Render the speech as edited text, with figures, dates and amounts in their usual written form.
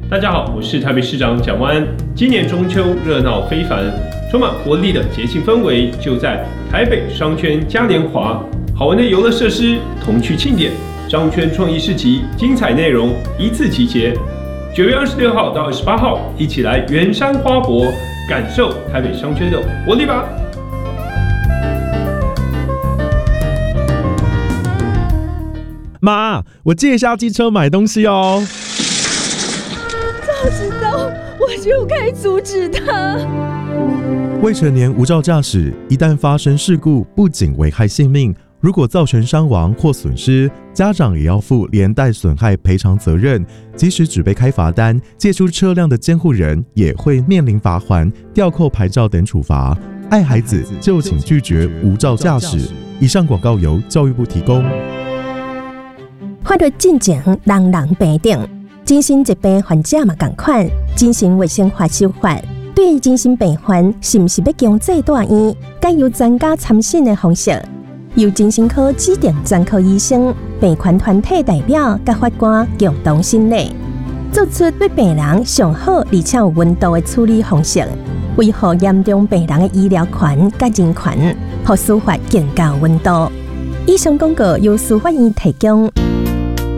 大家好，我是台北市长蒋万安。今年中秋热闹非凡，充满活力的节庆氛围就在台北商圈嘉年华，好玩的游乐设施、童趣庆典、商圈创意市集，精彩内容一次集结。9月26号到28号，一起来圆山花博，感受台北商圈的活力吧！ 妈，我借一下机车买东西哦。 早知道我就该阻止他。 未成年无照驾驶，一旦发生事故，不仅危害性命，如果造成伤亡或损失，家长也要负连带损害赔偿责任。即使只被开罚单，借出车辆的监护人也会面临罚锾、吊扣牌照等处罚。爱孩子就请拒绝无照驾驶。以上广告由教育部提供。 法律进前，人人平等。精神疾病患者嘛同款，精神卫生法修法，对于精神病患是不是要强制住院，该由专家参审的方式，由精神科指定专科医生、病患团体代表甲法官共同审理，做出对病人上好而且有温度的处理方式，维护严重病人的医疗权甲人权，让司法更加有温度。以上广告由司法院提供。